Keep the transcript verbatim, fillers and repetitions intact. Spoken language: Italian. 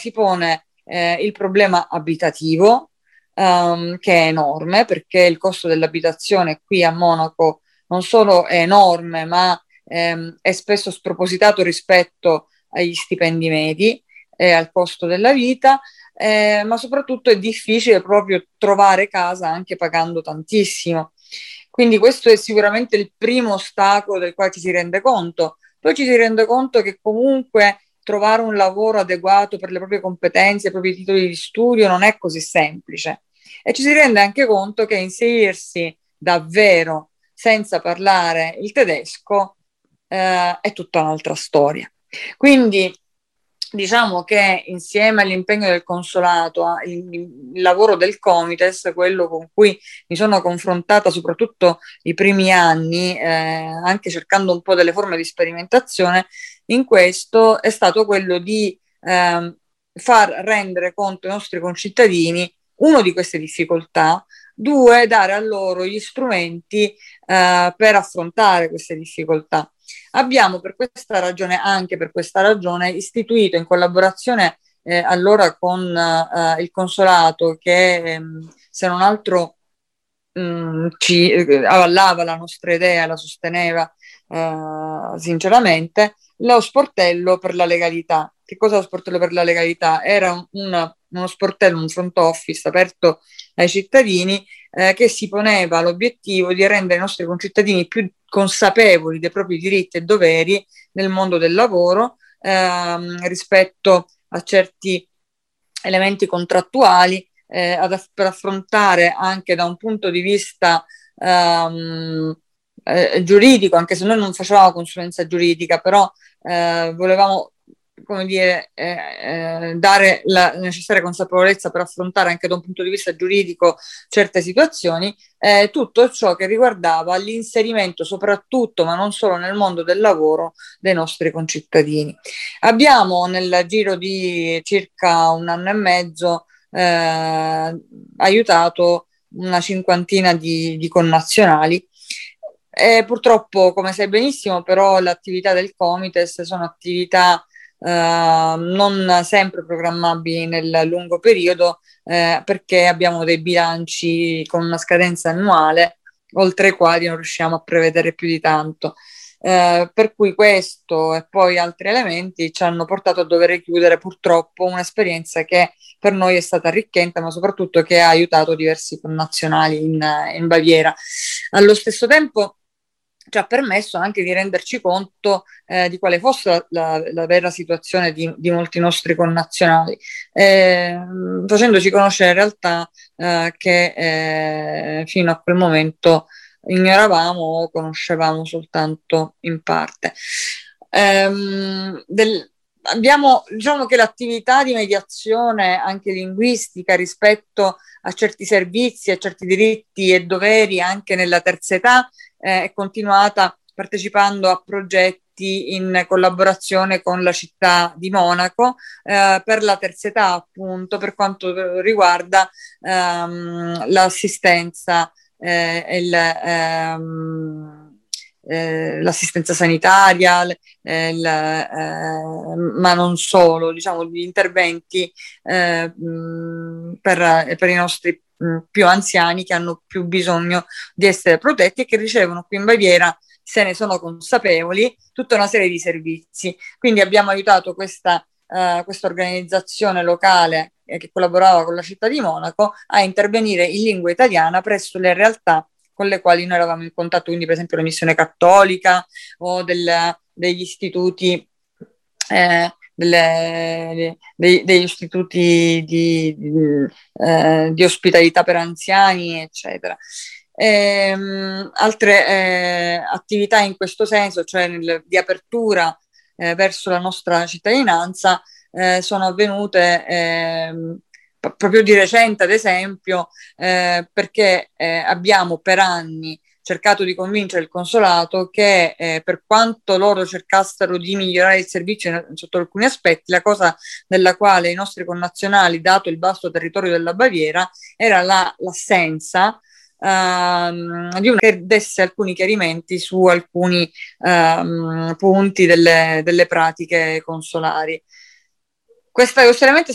si pone eh, il problema abitativo, um, che è enorme, perché il costo dell'abitazione qui a Monaco non solo è enorme, ma ehm, è spesso spropositato rispetto agli stipendi medi e al costo della vita, eh, ma soprattutto è difficile proprio trovare casa anche pagando tantissimo. Quindi questo è sicuramente il primo ostacolo del quale ci si rende conto. Poi ci si rende conto che comunque trovare un lavoro adeguato per le proprie competenze, i propri titoli di studio non è così semplice. E ci si rende anche conto che inserirsi davvero senza parlare il tedesco eh, è tutta un'altra storia. Quindi diciamo che insieme all'impegno del consolato, il, il lavoro del Comites, quello con cui mi sono confrontata soprattutto i primi anni, eh, anche cercando un po' delle forme di sperimentazione, in questo è stato quello di eh, far rendere conto ai nostri concittadini, uno, di queste difficoltà, due, dare a loro gli strumenti eh, per affrontare queste difficoltà. Abbiamo per questa ragione, anche per questa ragione, istituito in collaborazione eh, allora con eh, il consolato che ehm, se non altro mh, ci eh, avallava la nostra idea, la sosteneva eh, sinceramente, lo sportello per la legalità. Che cosa è lo sportello per la legalità? Era un, una, uno sportello, un front office aperto ai cittadini eh, che si poneva l'obiettivo di rendere i nostri concittadini più consapevoli dei propri diritti e doveri nel mondo del lavoro ehm, rispetto a certi elementi contrattuali eh, ad, per affrontare anche da un punto di vista ehm, eh, giuridico, anche se noi non facevamo consulenza giuridica, però eh, volevamo come dire, eh, eh, dare la necessaria consapevolezza per affrontare anche da un punto di vista giuridico certe situazioni, eh, tutto ciò che riguardava l'inserimento soprattutto, ma non solo nel mondo del lavoro, dei nostri concittadini. Abbiamo nel giro di circa un anno e mezzo eh, aiutato una cinquantina di, di connazionali. E purtroppo, come sai benissimo, però l'attività del Comites sono attività Uh, non sempre programmabili nel lungo periodo eh, perché abbiamo dei bilanci con una scadenza annuale oltre i quali non riusciamo a prevedere più di tanto. Eh, per cui questo e poi altri elementi ci hanno portato a dover chiudere purtroppo un'esperienza che per noi è stata arricchente, ma soprattutto che ha aiutato diversi connazionali in, in Baviera. Allo stesso tempo ci ha permesso anche di renderci conto eh, di quale fosse la, la, la vera situazione di, di molti nostri connazionali, eh, facendoci conoscere in realtà eh, che eh, fino a quel momento ignoravamo o conoscevamo soltanto in parte. Ehm, del, abbiamo, diciamo che l'attività di mediazione anche linguistica rispetto a certi servizi, a certi diritti e doveri anche nella terza età eh, è continuata partecipando a progetti in collaborazione con la città di Monaco eh, per la terza età, appunto, per quanto riguarda ehm, l'assistenza eh, e il, ehm, eh, l'assistenza sanitaria, eh, il, eh, ma non solo, diciamo, gli interventi eh, mh, per, per i nostri mh, più anziani che hanno più bisogno di essere protetti e che ricevono qui in Baviera, se ne sono consapevoli, tutta una serie di servizi. Quindi abbiamo aiutato questa, uh, questa organizzazione locale eh, che collaborava con la città di Monaco a intervenire in lingua italiana presso le realtà con le quali noi eravamo in contatto, quindi per esempio la missione cattolica o del, degli istituti eh, delle, dei, degli istituti di, di, eh, di ospitalità per anziani, eccetera. Ehm, altre eh, attività in questo senso, cioè nel, di apertura eh, verso la nostra cittadinanza, eh, sono avvenute ehm, proprio di recente, ad esempio, eh, perché eh, abbiamo per anni cercato di convincere il consolato che eh, per quanto loro cercassero di migliorare il servizio sotto alcuni aspetti, la cosa della quale i nostri connazionali, dato il vasto territorio della Baviera, era la, l'assenza ehm, di una che desse alcuni chiarimenti su alcuni ehm, punti delle, delle pratiche consolari. Questa, questo elemento